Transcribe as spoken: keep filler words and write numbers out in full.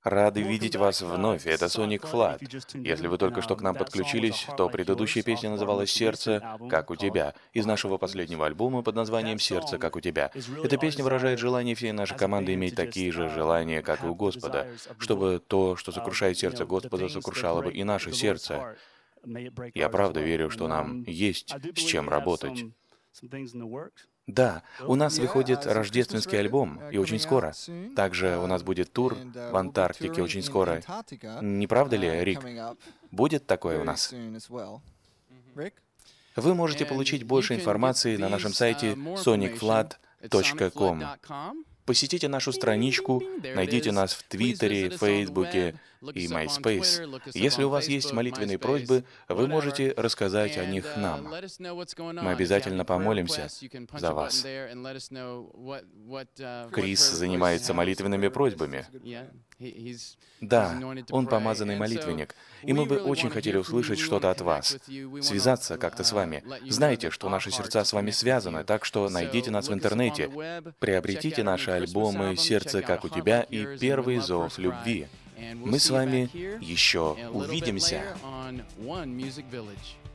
Рады видеть вас вновь, это Sonic Flood. Если вы только что к нам подключились, то предыдущая песня называлась «Сердце, как у тебя», из нашего последнего альбома под названием «Сердце, как у тебя». Эта песня выражает желание всей нашей команды иметь такие же желания, как и у Господа, чтобы то, что сокрушает сердце Господа, сокрушало бы и наше сердце. Я правда верю, что нам есть с чем работать. Да, у нас выходит рождественский альбом, и очень скоро. Также у нас будет тур в Антарктике очень скоро. Не правда ли, Рик? Будет такое у нас? Вы можете получить больше информации на нашем сайте соник флад точка ком. Посетите нашу страничку, найдите нас в Твиттере, Фейсбуке и MySpace. Если у вас есть молитвенные просьбы, вы можете рассказать о них нам. Мы обязательно помолимся за вас. Крис занимается молитвенными просьбами. Да, он помазанный молитвенник, и мы бы очень хотели услышать что-то от вас, связаться как-то с вами. Знайте, что наши сердца с вами связаны, так что найдите нас в интернете, приобретите наши альбомы «Сердце, как у тебя» и «Первый зов любви». Мы с вами еще увидимся.